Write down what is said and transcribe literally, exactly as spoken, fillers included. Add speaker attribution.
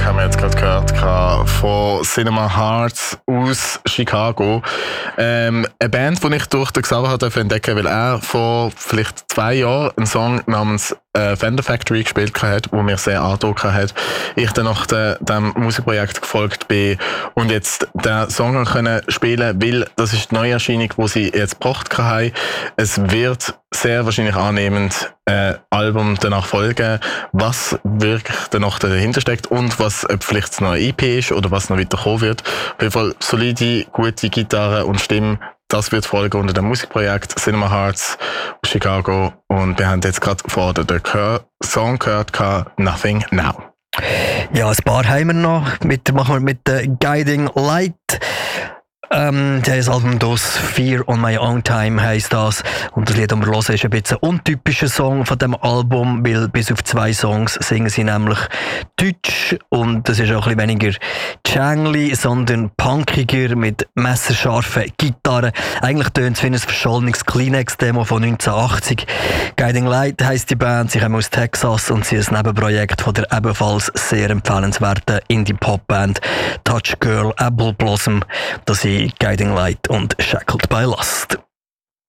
Speaker 1: haben wir jetzt gerade gehört von Cinema Hearts aus Chicago. Ähm, eine Band, die ich durch den Xaver entdecken durfte, weil er vor vielleicht zwei Jahren einen Song namens äh, Fender Factory gespielt hat, wo mir sehr angedockt hat. Ich dann nach de, dem Musikprojekt gefolgt bin und jetzt den Song können spielen, weil das ist die Neuerscheinung, die sie jetzt gebracht haben. Es wird sehr wahrscheinlich annehmend ein Album danach folgen, was wirklich danach dahinter steckt und was ob vielleicht das neue E P ist oder was noch weiter kommen wird. Auf jeden Fall solide, gute Gitarre und Stimme. Das wird folgen unter dem Musikprojekt Cinema Hearts aus Chicago. Und wir haben jetzt gerade vor den Song gehört, Nothing Now.
Speaker 2: Ja, ein paar haben wir noch. Mit, machen wir mit der Guiding Light. Ähm, das Album «Das Fear on My Own Time» heisst das. Und das Lied, das wir hören, ist ein bisschen ein untypischer Song von dem Album, weil bis auf zwei Songs singen sie nämlich Deutsch. Und das ist auch ein bisschen weniger jangly, sondern punkiger mit messerscharfen Gitarren. Eigentlich tönt es wie ein verschollenes Kleenex-Demo von neunzehnhundertachtzig. Guiding Light heisst die Band, sie kommen aus Texas und sie ist ein Nebenprojekt von der ebenfalls sehr empfehlenswerten Indie-Pop-Band Touch Girl Apple Blossom. Das sind Guiding Light und Shackled by Lust.